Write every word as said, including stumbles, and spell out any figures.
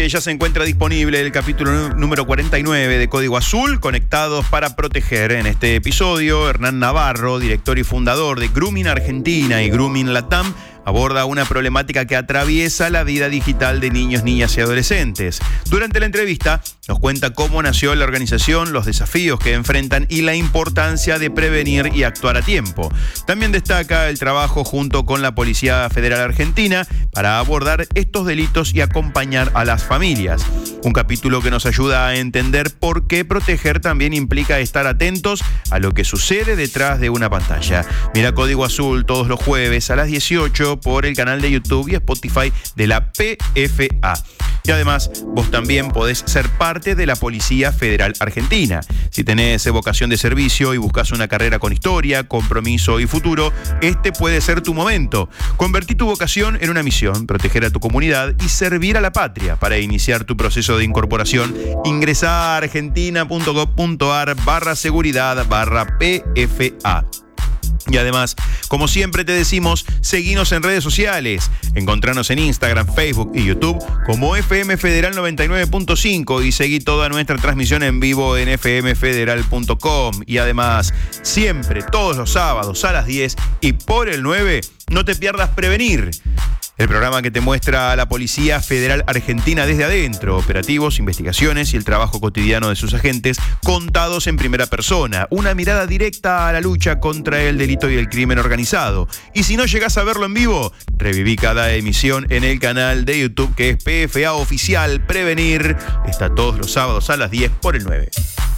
Ya se encuentra disponible el capítulo número cuarenta y nueve de Código Azul, Conectados para Proteger. En este episodio, Hernán Navarro, director y fundador de Grooming Argentina y Grooming Latam, aborda una problemática que atraviesa la vida digital de niños, niñas y adolescentes. Durante la entrevista nos cuenta cómo nació la organización, los desafíos que enfrentan y la importancia de prevenir y actuar a tiempo. También destaca el trabajo junto con la Policía Federal Argentina para abordar estos delitos y acompañar a las familias. Un capítulo que nos ayuda a entender por qué proteger también implica estar atentos a lo que sucede detrás de una pantalla. Mira Código Azul todos los jueves a las dieciocho por el canal de YouTube y Spotify de la P F A. Y además, vos también podés ser parte de la Policía Federal Argentina. Si tenés vocación de servicio y buscas una carrera con historia, compromiso y futuro, este puede ser tu momento. Convertí tu vocación en una misión, proteger a tu comunidad y servir a la patria. Para iniciar tu proceso de incorporación, ingresá a argentina.gov.ar barra seguridad barra PFA. Y además, como siempre te decimos, seguinos en redes sociales. Encontranos en Instagram, Facebook y YouTube como F M Federal noventa y nueve punto cinco y seguí toda nuestra transmisión en vivo en f m federal punto com. Y además, siempre, todos los sábados a las diez y por el nueve, no te pierdas Prevenir, el programa que te muestra a la Policía Federal Argentina desde adentro, operativos, investigaciones y el trabajo cotidiano de sus agentes contados en primera persona. Una mirada directa a la lucha contra el delito y el crimen organizado. Y si no llegás a verlo en vivo, reviví cada emisión en el canal de YouTube que es P F A Oficial Prevenir. Está todos los sábados a las diez por el nueve.